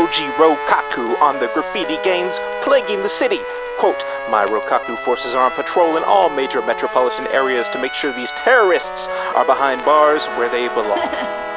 Koji Rokaku on the graffiti gangs plaguing the city. Quote, my Rokaku forces are on patrol in all major metropolitan areas to make sure these terrorists are behind bars where they belong.